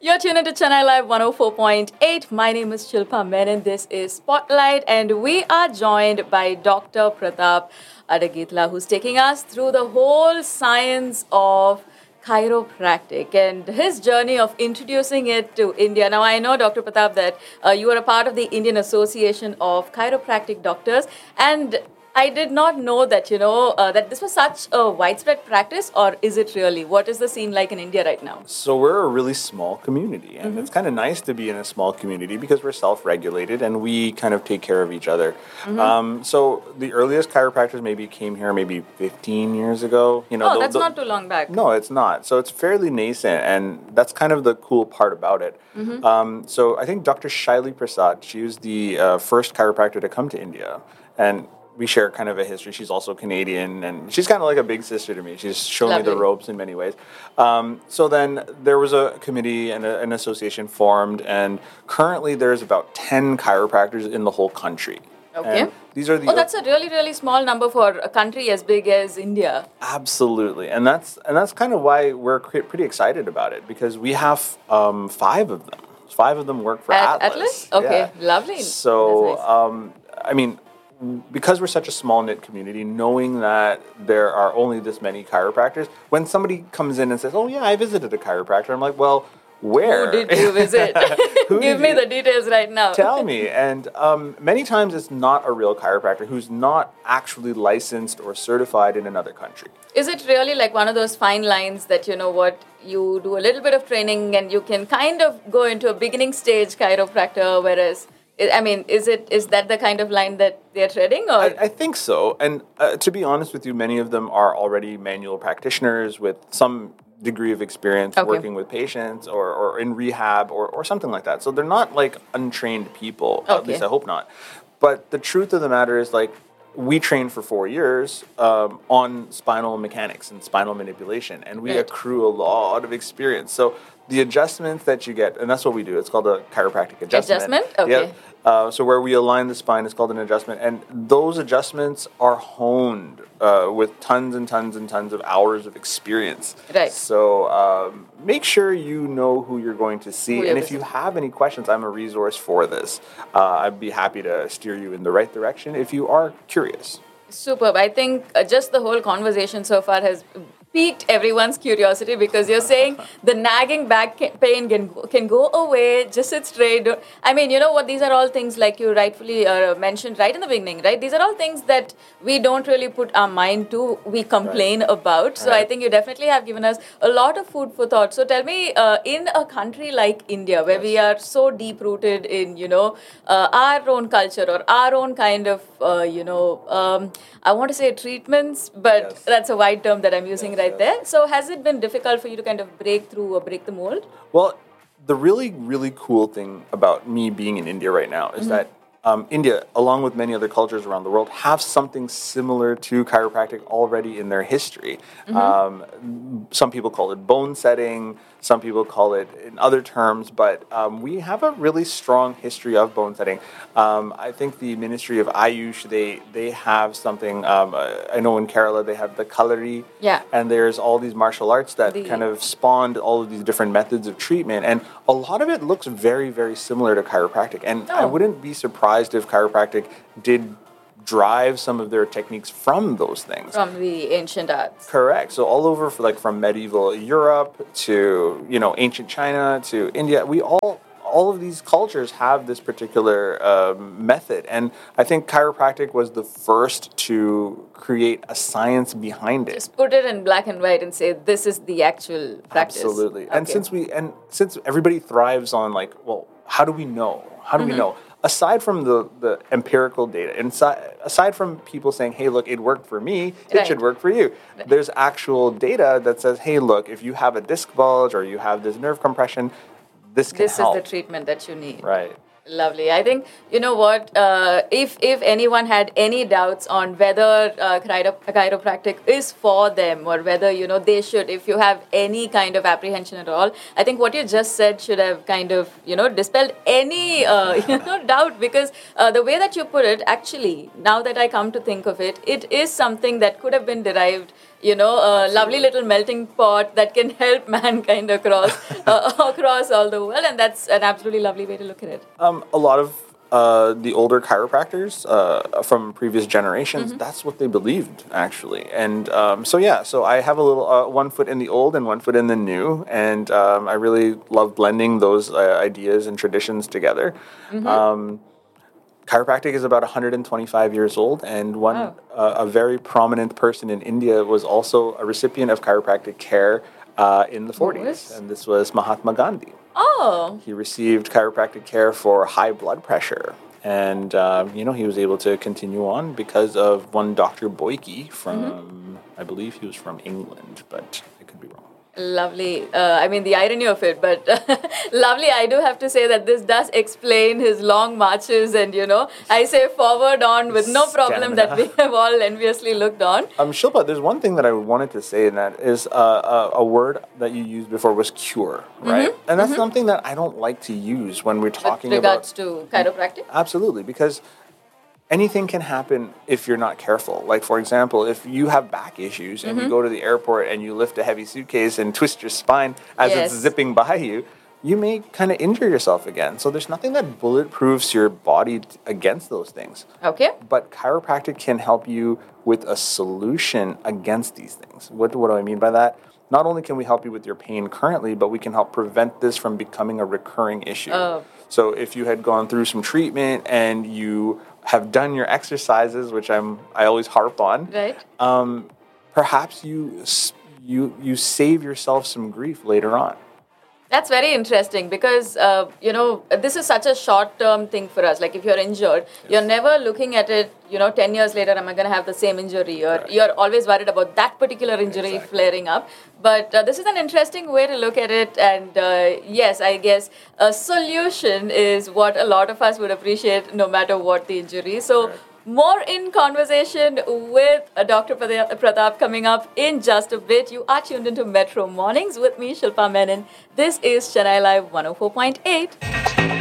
You're tuned into Chennai Live 104.8. My name is Shilpa Menon. This is Spotlight, and we are joined by Dr. Pratap Adagitla, who's taking us through the whole science of chiropractic and his journey of introducing it to India. Now, I know, Dr. Pratap, that you are a part of the Indian Association of Chiropractic Doctors, and I did not know that, that this was such a widespread practice, or is it really? What is the scene like in India right now? So we're a really small community, and it's kind of nice to be in a small community because we're self-regulated and we kind of take care of each other. So the earliest chiropractors maybe came here maybe 15 years ago. That's not too long back. No, it's not. So it's fairly nascent, and that's kind of the cool part about it. So I think Dr. Shaili Prasad, she was the first chiropractor to come to India, and we share kind of a history. She's also Canadian, and she's kind of like a big sister to me. She's shown me the ropes in many ways. So then there was a committee and an association formed, and currently there's about 10 chiropractors in the whole country. Okay. And these are the that's a really, really small number for a country as big as India. Absolutely. And that's kind of why we're pretty excited about it, because we have 5 of them. 5 of them work for Atlas. Okay, yeah. Lovely. So, nice. Because we're such a small-knit community, knowing that there are only this many chiropractors, when somebody comes in and says, oh, yeah, I visited a chiropractor, I'm like, well, where? Who did you visit? Give me the details right now. Tell me. And many times it's not a real chiropractor who's not actually licensed or certified in another country. Is it really like one of those fine lines that, you do a little bit of training and you can kind of go into a beginning stage chiropractor, whereas... is that the kind of line that they're treading? Or? I think so. And to be honest with you, many of them are already manual practitioners with some degree of experience working with patients or in rehab or something like that. So they're not like untrained people. At least I hope not. But the truth of the matter is, like, we trained for 4 years on spinal mechanics and spinal manipulation, and we accrue a lot of experience. So the adjustments that you get, and that's what we do. It's called a chiropractic adjustment. Adjustment? Okay. Yep. So where we align the spine is called an adjustment, and those adjustments are honed with tons and tons and tons of hours of experience. Right. So make sure you know who you're going to see, and if you have any questions, I'm a resource for this. I'd be happy to steer you in the right direction if you are curious. Superb. I think just the whole conversation so far has piqued everyone's curiosity, because you're saying the nagging back pain can go away, just sit straight. You know what, these are all things like you rightfully mentioned right in the beginning, right? These are all things that we don't really put our mind to, we complain about. So I think you definitely have given us a lot of food for thought. So tell me, in a country like India, where we are so deep-rooted in, our own culture or our own kind of, I want to say treatments, but that's a wide term that I'm using right there. So has it been difficult for you to kind of break through or break the mold? Well, the really, really cool thing about me being in India right now is that India, along with many other cultures around the world, have something similar to chiropractic already in their history. Some people call it bone setting, some people call it in other terms, but we have a really strong history of bone setting. I think the Ministry of Ayush, they have something, I know in Kerala they have the Kalari, and there's all these martial arts that kind of spawned all of these different methods of treatment, and a lot of it looks very, very similar to chiropractic, and I wouldn't be surprised if chiropractic did drive some of their techniques from those things. From the ancient arts. Correct. So all over, from medieval Europe to, ancient China to India, all of these cultures have this particular method. And I think chiropractic was the first to create a science behind it. Just put it in black and white and say, this is the actual practice. Absolutely. Okay. And since everybody thrives on how do we know? How do we know? Aside from the empirical data, aside from people saying, hey, look, it worked for me, it should work for you, there's actual data that says, hey, look, if you have a disc bulge or you have this nerve compression, this can help. This is the treatment that you need. Right. Lovely. I think, you know what, if anyone had any doubts on whether chiropractic is for them or whether, they should, if you have any kind of apprehension at all, I think what you just said should have kind of, dispelled any, doubt, because the way that you put it, actually, now that I come to think of it, it is something that could have been derived a lovely little melting pot that can help mankind across all the world, and that's an absolutely lovely way to look at it. A lot of the older chiropractors from previous generations, that's what they believed, actually. And so I have a little one foot in the old and one foot in the new, and I really love blending those ideas and traditions together. Chiropractic is about 125 years old, and a very prominent person in India was also a recipient of chiropractic care in the 40s, and this was Mahatma Gandhi. Oh. He received chiropractic care for high blood pressure, and he was able to continue on because of one Dr. Boyke from, I believe he was from England, but I could be wrong. Lovely. The irony of it, but lovely. I do have to say that this does explain his long marches and, I say forward on with no problem that we have all enviously looked on. Shilpa, there's one thing that I wanted to say, and that is a word that you used before was cure, right? And that's something that I don't like to use when we're talking with regards to chiropractic? Absolutely, because anything can happen if you're not careful. Like, for example, if you have back issues and you go to the airport and you lift a heavy suitcase and twist your spine as it's zipping by you, you may kind of injure yourself again. So there's nothing that bulletproofs your body against those things. Okay. But chiropractic can help you with a solution against these things. What do I mean by that? Not only can we help you with your pain currently, but we can help prevent this from becoming a recurring issue. So if you had gone through some treatment and you have done your exercises, which I always harp on, right? Perhaps you save yourself some grief later on. That's very interesting because, this is such a short-term thing for us. Like if you're injured, you're never looking at it, 10 years later, am I going to have the same injury? Or you're always worried about that particular injury flaring up. But this is an interesting way to look at it. And yes, I guess a solution is what a lot of us would appreciate no matter what the injury. So more in conversation with Dr. Pratap coming up in just a bit. You are tuned into Metro Mornings with me, Shilpa Menon. This is Chennai Live 104.8.